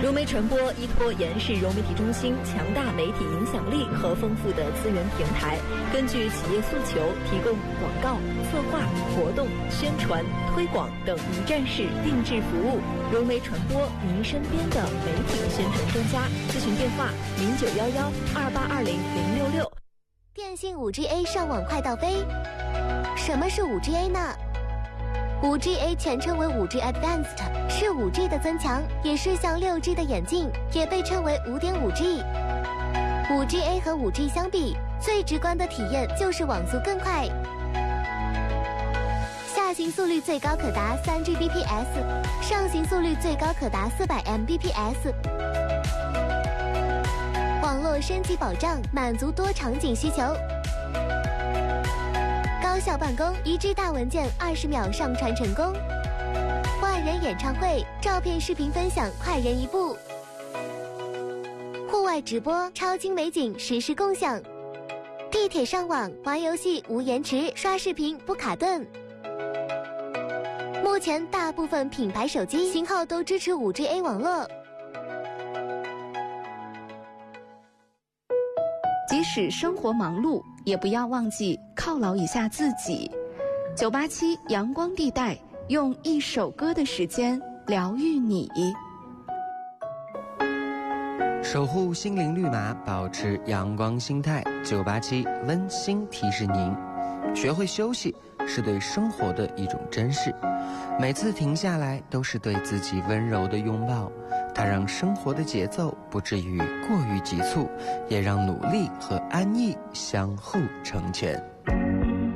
融媒传播依托延世融媒体中心强大媒体影响力和丰富的资源平台，根据企业诉求提供广告、策划、活动、宣传、推广等一站式定制服务。融媒传播，您身边的媒体宣传专家。咨询电话091128200066。 电信 5G-A 上网快到飞。什么是 5G-A 呢？5G-A 全称为 5G Advanced， 是 5G 的增强，也是向 6G 的演进，也被称为 5.5G。 5G-A 和 5G 相比，最直观的体验就是网速更快，下行速率最高可达 3Gbps， 上行速率最高可达400 Mbps。 网络升级保障，满足多场景需求。高效办公，1G 大文件20秒上传成功。万人演唱会，照片视频分享快人一步。户外直播，超精美景实时共享。地铁上网，玩游戏无延迟，刷视频不卡顿。目前大部分品牌手机型号都支持 5G-A 网络。 即使生活忙碌，也不要忘记犒劳一下自己。987阳光地带，用一首歌的时间疗愈你。 守护心灵绿码，保持阳光心态。987温馨提示您，学会休息是对生活的一种珍视，每次停下来都是对自己温柔的拥抱。它让生活的节奏不至于过于急促，也让努力和安逸相互成全。